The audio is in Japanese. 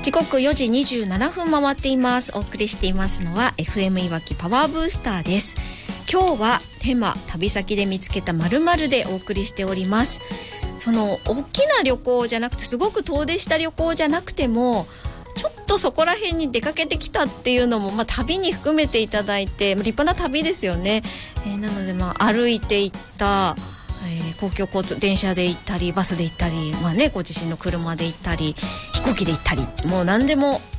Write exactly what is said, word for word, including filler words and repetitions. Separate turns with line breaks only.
時刻よじにじゅうななふん回っています。お送りしていますのは エフエム いわきパワーブースターです。今日はテーマ旅先で見つけた〇〇でお送りしております。その大きな旅行じゃなくて、すごく遠出した旅行じゃなくても、ちょっとそこら辺に出かけてきたっていうのも、まあ、旅に含めていただいて、立派な旅ですよね。えー、なので、まあ、歩いて行った、えー、公共交通電車で行ったりバスで行ったり、まあね、ご自身の車で行ったり飛行機で行ったり、もう何でも